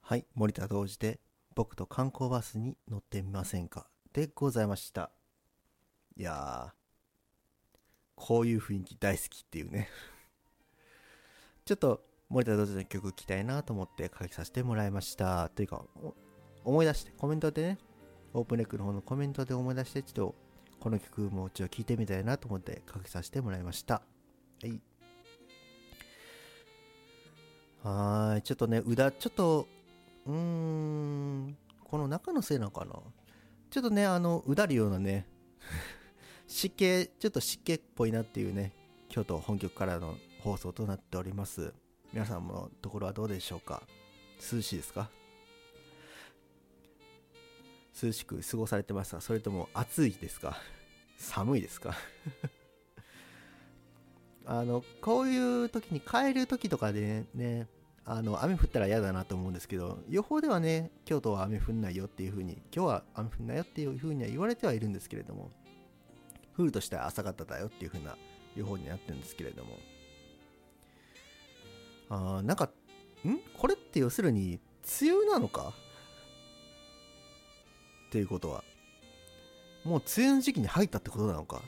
はい、森田同時で僕と観光バスに乗ってみませんかでございました。いやー、こういう雰囲気大好きっていうね。ちょっと森田同時の曲聴きたいなと思って書きさせてもらいました。というか、思い出して、コメントでね、オープンレックの方のコメントで思い出して、ちょっとこの曲もちょっと聴いてみたいなと思って書きさせてもらいました。はい。ちょっとね、ちょっと、この中のせいなのかな。ちょっとね、うだるようなね、ちょっと湿気っぽいなっていうね、京都本局からの放送となっております。皆さんのところはどうでしょうか。涼しいですか？涼しく過ごされてますか？それとも暑いですか？寒いですか？こういう時に帰る時とかでね、雨降ったら嫌だなと思うんですけど、予報ではね、京都は雨降んないよっていう風に、今日は雨降んないよっていう風には言われてはいるんですけれども、降るとしたら朝方だよっていう風な予報になってるんですけれども、なんか、これって要するに、梅雨なのかっていうことは、もう梅雨の時期に入ったってことなのか。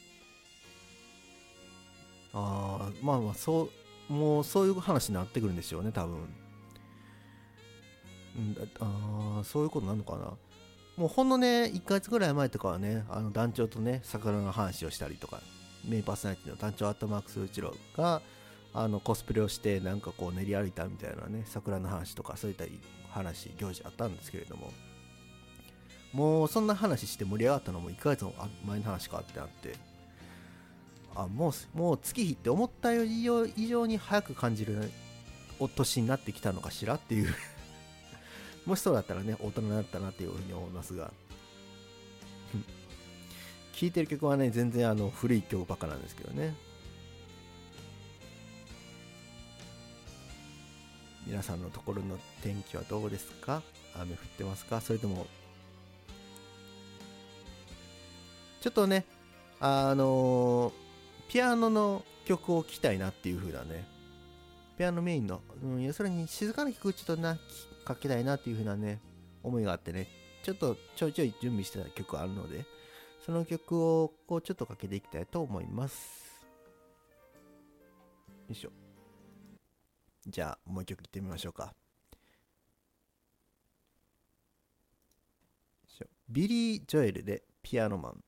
まあまあ、もうそういう話になってくるんでしょうね、多分。そういうことなのかな。もうほんのね、1ヶ月ぐらい前とかはね、団長とね、桜の話をしたりとか、メインパーソナリティの団長アットマークス一郎が、コスプレをして、なんかこう練り歩いたみたいなね、桜の話とか、そういった話、行事あったんですけれども、もうそんな話して盛り上がったのも1ヶ月前の話かってなって、もう月日って思ったより以上に早く感じるお年になってきたのかしらっていうもしそうだったらね、大人になったなっていうふうに思いますが、聴いてる曲はね、全然古い曲ばっかなんですけどね。皆さんのところの天気はどうですか？雨降ってますか？それとも、ちょっとね、あのーピアノの曲を聴きたいなっていう風なね、ピアノメインの、要するに静かな曲ちょっとかけたいなっていう風なね、思いがあってね、ちょっとちょいちょい準備してた曲があるので、その曲をこうちょっとかけていきたいと思います。よいしょ。じゃあもう一曲いってみましょうか。ビリー・ジョエルでピアノマン。